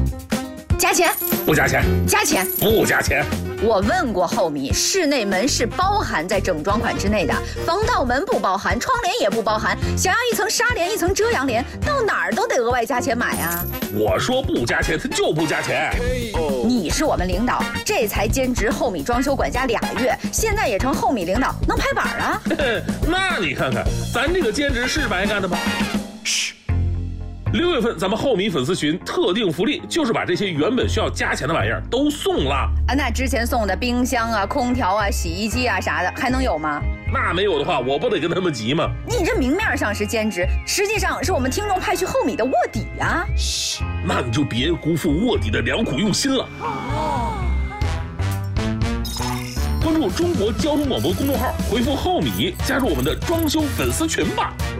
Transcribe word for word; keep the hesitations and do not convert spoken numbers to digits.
加钱？ 不加钱？ 加钱？ 不加钱？ 我问过后米，室内门是包含在整装款之内的，防盗门不包含，窗帘也不包含，想要一层纱帘一层遮阳帘，到哪儿都得额外加钱买啊。 我说不加钱，他就不加钱。 你是我们领导，这才兼职后米装修管家俩月，现在也成后米领导，能拍板啊？ 那你看看，咱这个兼职是白干的吗？嘘。六月份咱们后米粉丝群特定福利，就是把这些原本需要加钱的玩意儿都送了啊。那之前送的冰箱啊、空调啊、洗衣机啊啥的，还能有吗？ 那没有的话，我不得跟他们急吗？ 你这明面上是兼职，实际上是我们听众派去后米的卧底啊。 嘘，那你就别辜负卧底的良苦用心了。哦。关注中国交通广播公众号，回复后米，加入我们的装修粉丝群吧。